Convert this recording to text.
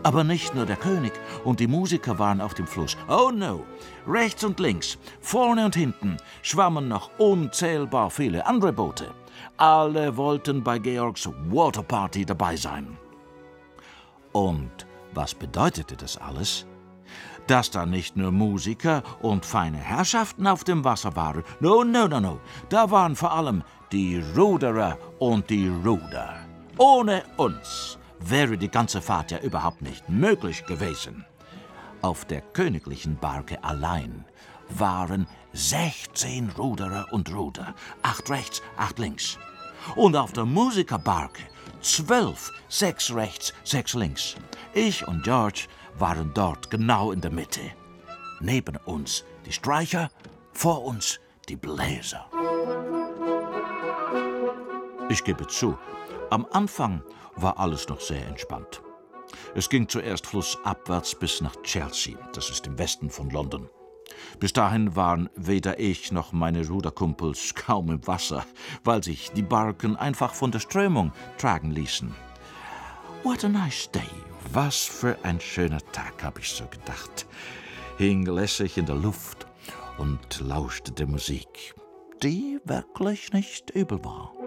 Aber nicht nur der König und die Musiker waren auf dem Fluss. Oh no! Rechts und links, vorne und hinten schwammen noch unzählbar viele andere Boote. Alle wollten bei Georgs Waterparty dabei sein. Und was bedeutete das alles? Dass da nicht nur Musiker und feine Herrschaften auf dem Wasser waren. No. Da waren vor allem die Ruderer und die Ruder. Ohne uns wäre die ganze Fahrt ja überhaupt nicht möglich gewesen. Auf der königlichen Barke allein waren 16 Ruderer und Ruder, 8 rechts, 8 links. Und auf der Musikerbarke 12, 6 rechts, 6 links. Ich und George waren dort genau in der Mitte. Neben uns die Streicher, vor uns die Bläser. Ich gebe zu, am Anfang war alles noch sehr entspannt. Es ging zuerst flussabwärts bis nach Chelsea, das ist im Westen von London. Bis dahin waren weder ich noch meine Ruderkumpels kaum im Wasser, weil sich die Barken einfach von der Strömung tragen ließen. What a nice day, was für ein schöner Tag, habe ich so gedacht. Hing lässig in der Luft und lauschte der Musik, die wirklich nicht übel war.